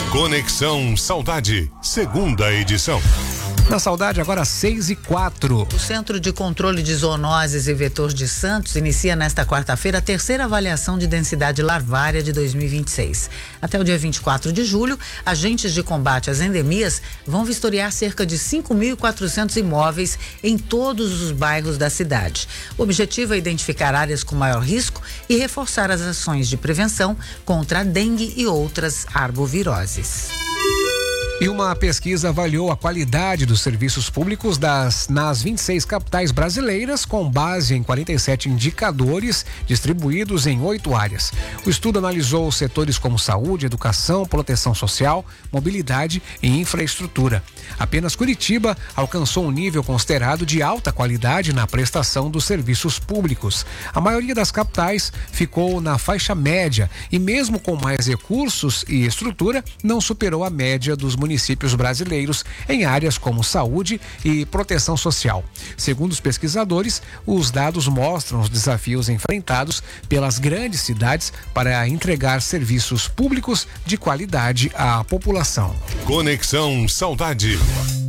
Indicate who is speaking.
Speaker 1: Conexão Saudade, segunda edição.
Speaker 2: Na Saudade, agora 6h04.
Speaker 3: O Centro de Controle de Zoonoses e Vetores de Santos inicia nesta quarta-feira a terceira avaliação de densidade larvária de 2026. Até o dia 24 de julho, agentes de combate às endemias vão vistoriar cerca de 5.400 imóveis em todos os bairros da cidade. O objetivo é identificar áreas com maior risco e reforçar as ações de prevenção contra a dengue e outras arboviroses.
Speaker 2: E uma pesquisa avaliou a qualidade dos serviços públicos nas 26 capitais brasileiras, com base em 47 indicadores distribuídos em 8 áreas. O estudo analisou setores como saúde, educação, proteção social, mobilidade e infraestrutura. Apenas Curitiba alcançou um nível considerado de alta qualidade na prestação dos serviços públicos. A maioria das capitais ficou na faixa média e, mesmo com mais recursos e estrutura, não superou a média dos municípios brasileiros em áreas como saúde e proteção social. Segundo os pesquisadores, os dados mostram os desafios enfrentados pelas grandes cidades para entregar serviços públicos de qualidade à população.
Speaker 1: Conexão Saudade.